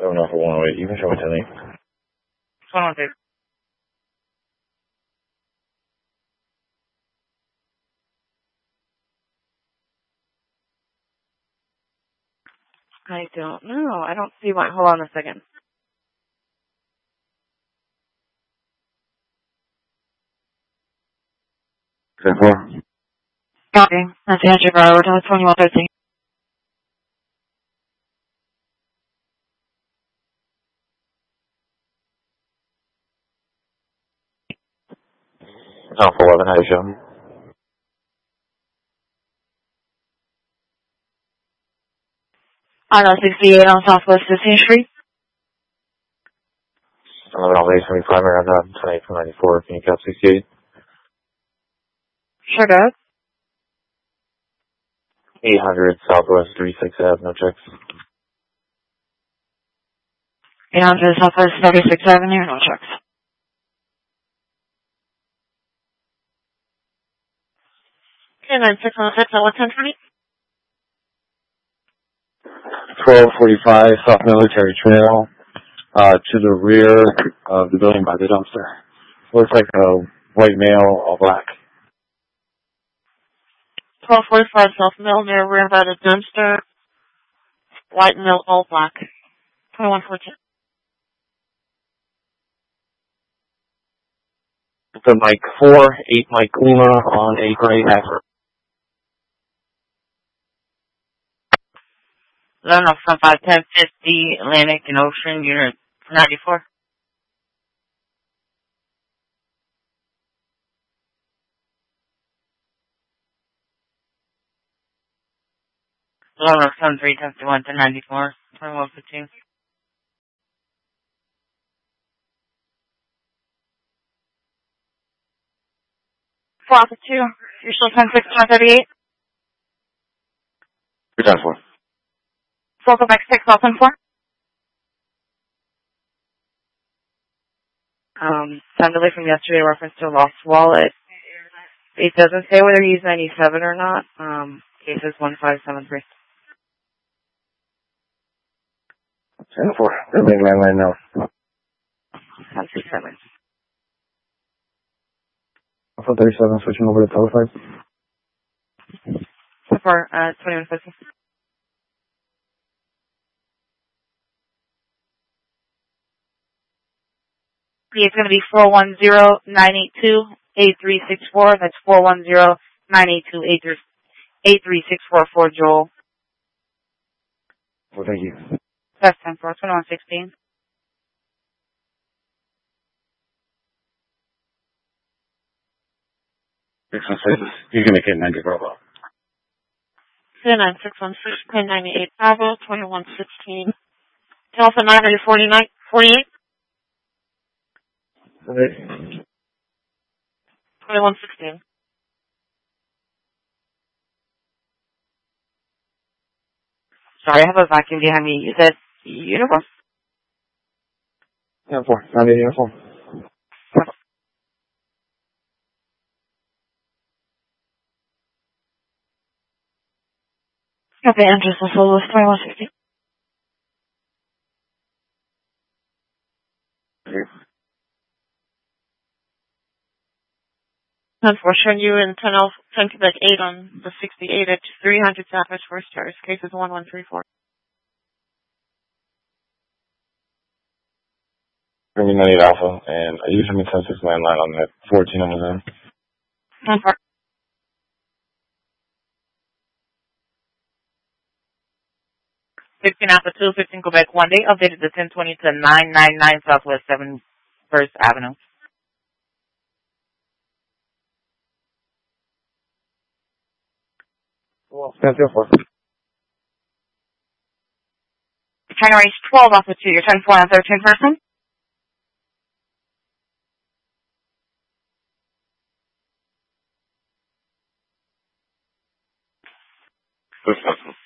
7 for 108. You can show it to me. 112. I don't know. I don't see one. Hold on a second. Ten four. Copy. That's Andrew Broward. 2113. Off 11. How you showing? I know 68 on Southwest 15th Street. 11 off 8 primary on that. 28 from 94. Can you cap 68? Sure does. 800 Southwest 36 Ave. No checks. 800 Southwest 36th Avenue. No checks. Okay, 9616 at what time for me? 1245 South Military Trail. To the rear of the building by the dumpster. Looks like a white male, all black. 1245 South Mill near rear by the dumpster. White Mill, all black. 2114. The Mike 4, 8 Mike Lima on a gray Acura. Learn off from 51050 Atlantic and Ocean, unit 94. Learn off from 351 to 94. 2115. Four for 2. You're still 16138. 3 times 4. Four go back 6, open 4. Sound delay from yesterday, reference to a lost wallet. It doesn't say whether he's 97 or not. Case is 1573. 10-4. Everything landline now. 167. Alpha 37, switching over to telephone. For 2150. It's going to be 410-982-8364. That's 410-982-8364 for Joel. Well, thank you. That's 10-4, 2116. He's going to get 90 Bravo. 9616, 1098 Bravo, 2116. Telephone 949-48. 2116. Sorry, I have a vacuum behind me. You said uniform? Uniform. 90 uniform. Okay, address is Louis 2160. Unfortunately, you in 10 Quebec 8 on the 68 at 300 Southwest First Terrace. Case is 1134. Bringing 98 Alpha, and I use him in 10-6 landline on that 14 on his end. 10-4. Fifteen Alpha 2, 15 Quebec 1 day, updated to 1020 to 999 Southwest 7 First Avenue. Well, 10-4. Trying to range 12 Alpha 2, you're 10-4 on 13 person? First person.